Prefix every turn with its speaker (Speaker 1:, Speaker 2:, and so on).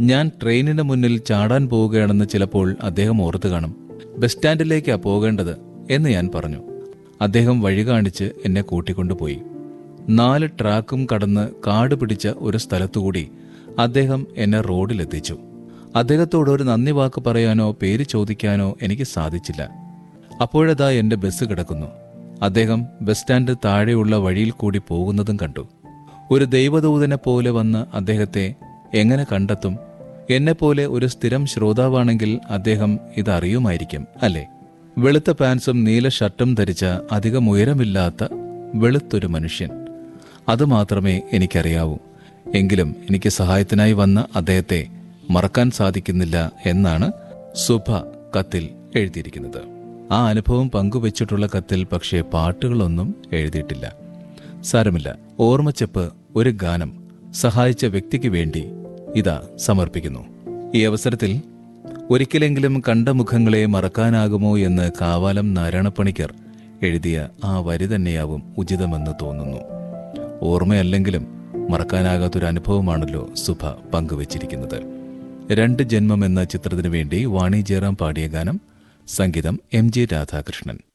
Speaker 1: ഞാൻ ട്രെയിനിന് മുന്നിൽ ചാടാൻ പോവുകയാണെന്ന് ചിലപ്പോൾ അദ്ദേഹം ഓർത്തു കാണും. ബസ് സ്റ്റാൻഡിലേക്കാ പോകേണ്ടത് എന്ന് ഞാൻ പറഞ്ഞു. അദ്ദേഹം വഴി കാണിച്ച് എന്നെ കൂട്ടിക്കൊണ്ടുപോയി. 4 ട്രാക്കും കടന്ന് കാട് പിടിച്ച ഒരു സ്ഥലത്തുകൂടി അദ്ദേഹം എന്നെ റോഡിലെത്തിച്ചു. അദ്ദേഹത്തോട് ഒരു നന്ദി വാക്ക് പറയാനോ പേര് ചോദിക്കാനോ എനിക്ക് സാധിച്ചില്ല. അപ്പോഴതാ എന്റെ ബസ് കിടക്കുന്നു. അദ്ദേഹം ബസ് സ്റ്റാൻഡ് താഴെയുള്ള വഴിയിൽ കൂടി പോകുന്നതും കണ്ടു. ഒരു ദൈവദൂതനെ പോലെ വന്ന് അദ്ദേഹത്തെ എങ്ങനെ കണ്ടെത്തും? എന്നെപ്പോലെ ഒരു സ്ഥിരം ശ്രോതാവാണെങ്കിൽ അദ്ദേഹം ഇതറിയുമായിരിക്കും, അല്ലേ? വെളുത്ത പാൻസും നീല ഷർട്ടും ധരിച്ച അധികം ഉയരമില്ലാത്ത വെളുത്തൊരു മനുഷ്യൻ. അതുമാത്രമേ എനിക്കറിയാവൂ. എങ്കിലും എനിക്ക് സഹായത്തിനായി വന്ന അദ്ദേഹത്തെ മറക്കാൻ സാധിക്കുന്നില്ല എന്നാണ് സുഭ കത്തിൽ എഴുതിയിരിക്കുന്നത്. ആ അനുഭവം പങ്കുവച്ചിട്ടുള്ള കത്തിൽ പക്ഷേ പാട്ടുകളൊന്നും എഴുതിയിട്ടില്ല. സാരമില്ല, ഓർമ്മച്ചെപ്പ് ഒരു ഗാനം സഹായിച്ച വ്യക്തിക്ക് വേണ്ടി ഇതാ സമർപ്പിക്കുന്നു. ഈ അവസരത്തിൽ ഒരിക്കലെങ്കിലും കണ്ട മുഖങ്ങളെ മറക്കാനാകുമോ എന്ന് കാവാലം നാരായണപ്പണിക്കർ എഴുതിയ ആ വരി തന്നെയാവും ഉചിതമെന്ന് തോന്നുന്നു. ഓർമ്മയല്ലെങ്കിലും മറക്കാനാകാത്തൊരു അനുഭവമാണല്ലോ സുഭ പങ്കുവച്ചിരിക്കുന്നത്. 2 ജന്മം എന്ന ചിത്രത്തിനു വേണ്ടി വാണി ജയറാം പാടിയ ഗാനം, സംഗീതം MG രാധാകൃഷ്ണൻ.